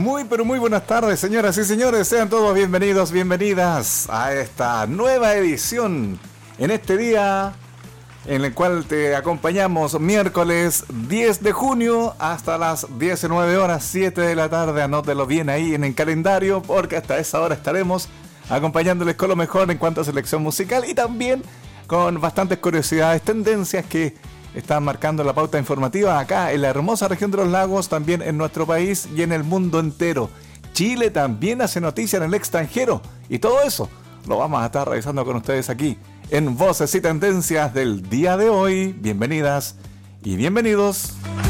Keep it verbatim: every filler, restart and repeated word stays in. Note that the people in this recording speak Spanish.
Muy, pero muy buenas tardes, señoras y señores. Sean todos bienvenidos, bienvenidas a esta nueva edición en este día en el cual te acompañamos miércoles diez de junio hasta las diecinueve horas, siete de la tarde. Anótelo bien ahí en el calendario porque hasta esa hora estaremos acompañándoles con lo mejor en cuanto a selección musical y también con bastantes curiosidades, tendencias que están marcando la pauta informativa acá en la hermosa región de los lagos, también en nuestro país y en el mundo entero. Chile también hace noticia en el extranjero y todo eso lo vamos a estar revisando con ustedes aquí en Voces y Tendencias del día de hoy. Bienvenidas y bienvenidos.